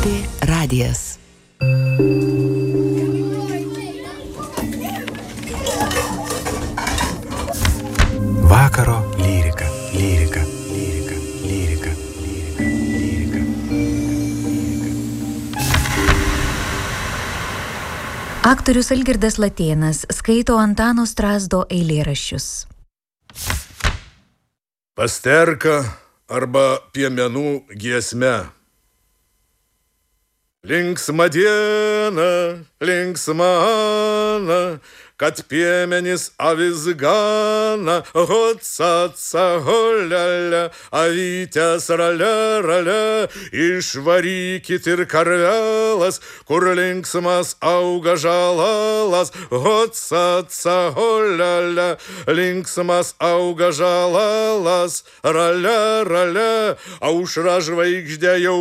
LRT radijas. Vakaro lyrika, lyrika, lyrika, lyrika, lyrika, lyrika. Aktorius Algirdas Latėnas skaito Antano Strazdo eilėraščius. Pasterka arba piemenų giesme. Linksma diena, linksmana, kad piemenys avis gana, hotsaca, holele, avytės rale, rale, išvarykit ir karvelas, kur linksmas auga žalalas, hotsaca, holele, linksmas auga žalalas, rale, rale, aušra žvaigždė jau